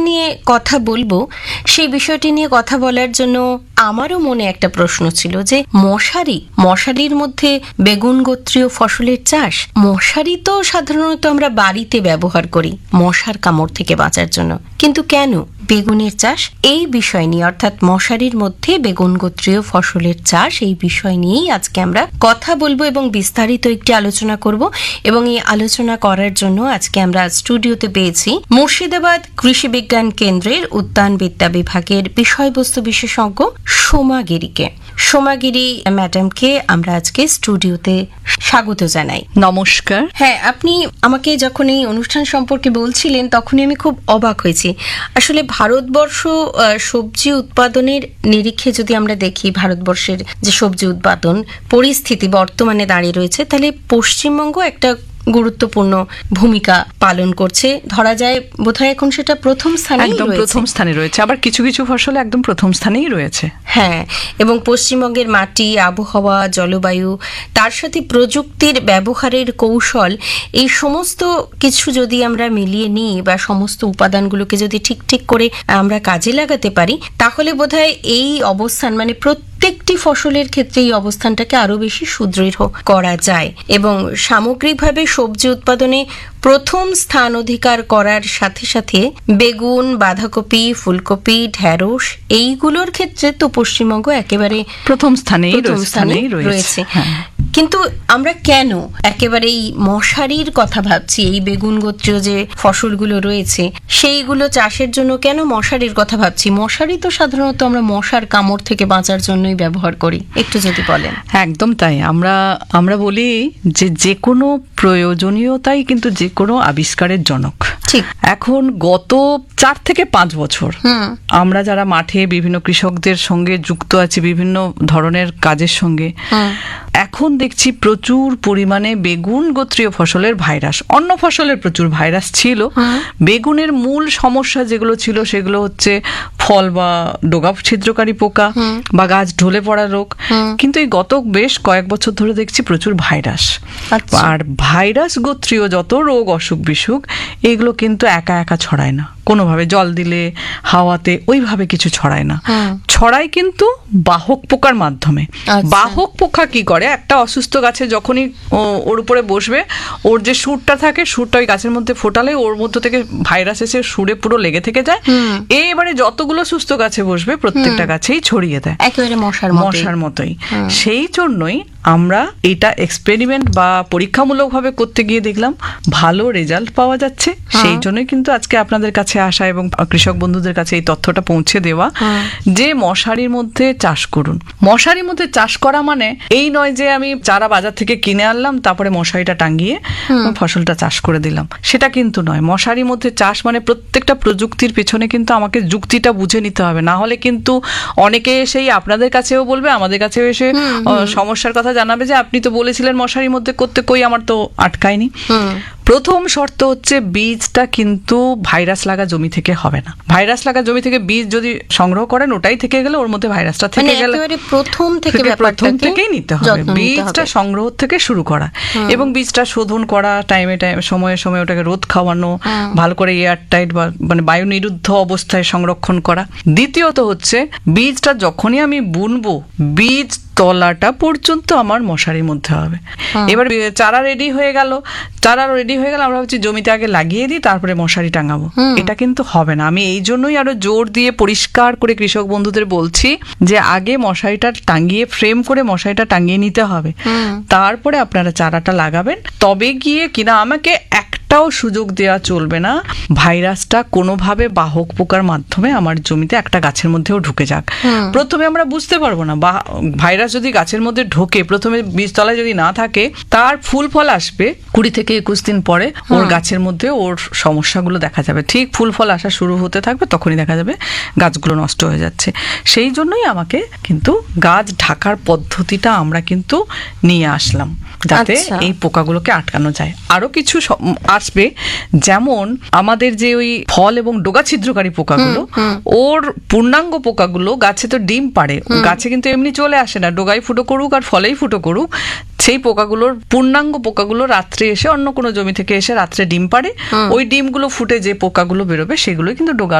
নিয়ে কথা বলবো, সেই বিষয়টি নিয়ে কথা বলার জন্য আমারও মনে একটা প্রশ্ন ছিল যে মশারির মধ্যে বেগুন গোত্রীয় ফসলের চাষ। মশারি তো সাধারণত আমরা বাড়িতে ব্যবহার করি মশার কামড় থেকে বাঁচার জন্য, কিন্তু কেন বেগুনের চাষ? এই বিষয় নিয়ে, অর্থাৎ মশারির মধ্যে বেগুন গোত্রীয় ফসলের চাষ, এই বিষয় নিয়েই আজকে আমরা কথা বলবো এবং বিস্তারিত একটি আলোচনা করব। এবং এই আলোচনা করার জন্য আজকে আমরা স্টুডিওতে পেয়েছি মুর্শিদাবাদ কৃষি বিজ্ঞান কেন্দ্রের উদ্যান বিদ্যা বিভাগের বিষয়বস্তু বিশেষজ্ঞ সোমাগিরিকে। সোমাগিরি ম্যাডামকে আমরা আজকে স্টুডিওতে স্বাগত জানাই। নমস্কার। হ্যাঁ, আপনি আমাকে যখন এই অনুষ্ঠান সম্পর্কে বলছিলেন তখনই আমি খুব অবাক হয়েছি। আসলে ভারতবর্ষ সবজি উৎপাদনের নিরিখে যদি আমরা দেখি, ভারতবর্ষের যে সবজি উৎপাদন পরিস্থিতি বর্তমানে দাঁড়িয়ে রয়েছে, তাহলে পশ্চিমবঙ্গ একটা গুরুত্বপূর্ণ ভূমিকা পালন করছে। ধরা যায় বোধহয় এখন সেটা প্রথম স্থানে রয়েছে, আবার কিছু কিছু ফসল একদম প্রথম স্থানেই রয়েছে। হ্যাঁ, এবং পশ্চিমবঙ্গের মাটি, আবহাওয়া, জলবায়ু, তার সাথে প্রযুক্তির ব্যবহারের কৌশল, এই সমস্ত কিছু যদি আমরা মিলিয়ে নিই বা সমস্ত উপাদানগুলোকে যদি ঠিক করে আমরা কাজে লাগাতে পারি, তাহলে বোধহয় এই অবস্থান, মানে প্রত্যেকটি ফসলের ক্ষেত্রে এই অবস্থানটাকে আরো বেশি সুদৃঢ় করা যায় এবং সামগ্রিকভাবে সবজি উৎপাদনে প্রথম স্থান অধিকার করার সাথে সাথে বেগুন, বাঁধাকপি, ফুলকপি, ঢেঁড়স এইগুলোর ক্ষেত্রে তো পশ্চিমবঙ্গ একেবারে প্রথম স্থানেই রয়েছে। কিন্তু আমরা কেন একেবারে এই মশারির কথা ভাবছি? এই বেগুন গোত্রীয় যে ফসলগুলো রয়েছে সেইগুলো চাষের জন্য কেন মশারির কথা ভাবছি? মশারি তো সাধারণত আমরা মশার কামড় থেকে বাঁচার জন্যই ব্যবহার করি, একটু যদি বলেন। একদম তাই। আমরা বলি যে কোনো প্রয়োজনীয়তাই কিন্তু যে কোনো আবিষ্কারের জনক। ঠিক। এখন গত 4 থেকে 5 বছর আমরা যারা মাঠে বিভিন্ন কৃষকদের সঙ্গে যুক্ত আছি, বিভিন্ন ধরনের কাজের সঙ্গে, এখন দেখছি প্রচুর পরিমাণে বেগুন গোত্রীয় ফসলের ভাইরাস। অন্য ফসলের প্রচুর ভাইরাস ছিল, বেগুনের মূল সমস্যা যেগুলো ছিল সেগুলো হচ্ছে ফল বা ডগা ছিদ্রকারী পোকা বা গাছ ঢলে পড়া রোগ। কিন্তু এই গত বেশ কয়েক বছর ধরে দেখছি প্রচুর ভাইরাস। আর ভাইরাস গোত্রীয় যত রোগ, অসুখ বিসুখ, এগুলো কিন্তু একা একা ছড়ায় না, কোনোভাবে জল দিলে, হাওয়াতে ওইভাবে কিছু ছড়ায় না। ছড়ায় কিন্তু বাহক পোকার মাধ্যমে। বাহক পোকা কি করে, একটা অসুস্থ গাছে যখনই ওর উপরে বসবে, ওর যে সুরটা থাকে, সুরটা ওই গাছের মধ্যে ফোটালে ওর মধ্য থেকে ভাইরাস এসে সুরে পুরো লেগে থেকে যায়। এবারে যতগুলো সুস্থ গাছে বসবে প্রত্যেকটা গাছেই ছড়িয়ে দেয়, একেবারে মশার মতোই। সেই জন্যই আমরা এটা এক্সপেরিমেন্ট বা পরীক্ষামূলকভাবে করতে গিয়ে দেখলাম ভালো রেজাল্ট পাওয়া যাচ্ছে। সেই জন্যই কিন্তু আজকে আপনাদের কাছে আসা এবং কৃষক বন্ধুদের কাছে এই তথ্যটা পৌঁছে দেওয়া যে মশারির মধ্যে চাষ করুন। মশারির মধ্যে চাষ করা মানে এই নয় যে আমি চারা বাজার থেকে কিনে আনলাম, তারপরে মশারিটা টাঙ্গিয়ে ফসলটা চাষ করে দিলাম, সেটা কিন্তু নয়। মশারির মধ্যে চাষ মানে প্রত্যেকটা প্রযুক্তির পেছনে কিন্তু আমাকে যুক্তিটা বুঝে নিতে হবে, না হলে কিন্তু অনেকে এসেই আপনাদের কাছেও বলবে, আমাদের কাছেও এসে সমস্যার কথা জানাবে যে আপনি তো বলেছিলেন মশারির মধ্যে করতে, কই আমার তো আটকায়নি। প্রথম শর্ত হচ্ছে বীজটা কিন্তু ভাইরাস লাগা জমি থেকে হবে না। ভাইরাস লাগা জমি থেকে বীজ যদি সংগ্রহ করেন, ওটাই থেকে গেলে ওর মধ্যে ভাইরাসটা থেকে গেলে প্রথম থেকেই নিতে হবে। বীজটা সংগ্রহ থেকে শুরু করা এবং বীজটা শোধন করা, টাইমে সময়ে সময়ে ওটাকে রোদ খাওয়ানো, ভালো করে এয়ার টাইট বা মানে বায়ু নিরুদ্ধ অবস্থায় সংরক্ষণ করা। দ্বিতীয়ত হচ্ছে বীজটা যখনই আমি বুনবো, বীজ তলাটা পর্যন্ত আমার মশারির মধ্যে হবে। এবার চারা রেডি হয়ে গেল, আমরা ভাবছি জমিতে আগে লাগিয়ে দিই তারপরে মশারি টাঙাবো, এটা কিন্তু হবে না। আমি এই জন্যই আরো জোর দিয়ে পরিষ্কার করে কৃষক বন্ধুদের বলছি যে আগে মশারিটা টাঙিয়ে, ফ্রেম করে মশারিটা টাঙিয়ে নিতে হবে, তারপরে আপনারা চারাটা লাগাবেন। তবে গিয়ে কিনা আমাকে একটাও সুযোগ দেওয়া চলবে না ভাইরাসটা কোনোভাবে বাহক পোকার মাধ্যমে আমার জমিতে একটা গাছের মধ্যেও ঢুকে যাক। প্রথমে আমরা বুঝতে পারবো না, ভাইরাস যদি গাছের মধ্যে ঢোকে, প্রথমে বীজতলায় যদি না থাকে, তার ফুল ফল আসবে 20 থেকে 21 দিন পরে ওর গাছের মধ্যে ওর সমস্যাগুলো দেখা যাবে। ঠিক ফুল ফল আসা শুরু হতে থাকবে, তখনই দেখা যাবে গাছগুলো নষ্ট হয়ে যাচ্ছে। সেই জন্যই আমাকে কিন্তু গাছ ঢাকার পদ্ধতিটা আমরা কিন্তু নিয়ে আসলাম, যাতে এই পোকাগুলোকে আটকানো যায়। আরো কিছু আসবে, যেমন আমাদের যে ওই ফল এবং ডগা ছিদ্রকারী পোকাগুলো, ওর পূর্ণাঙ্গ পোকাগুলো গাছে তো ডিম পাড়ে, গাছে কিন্তু এমনি চলে আসে না, ডগায় ফুটো করুক আর ফলেই ফুটো করুক, সেই পোকাগুলোর পূর্ণাঙ্গ পোকাগুলো রাত্রে এসে অন্য কোনো জমি থেকে এসে রাত্রে ডিম পাড়ে। ওই ডিমগুলো ফুটে যে পোকাগুলো বেরোবে সেগুলো কিন্তু ডগা